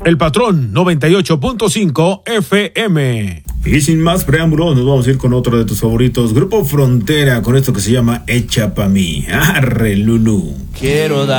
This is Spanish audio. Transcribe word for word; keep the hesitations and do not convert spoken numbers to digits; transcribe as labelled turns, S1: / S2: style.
S1: El Patrón noventa y ocho punto cinco F M.
S2: Y sin más preámbulos, nos vamos a ir con otro de tus favoritos, Grupo Frontera, con esto que se llama Hecha Pa' Mí. Arre, Lulú.
S3: Quiero dar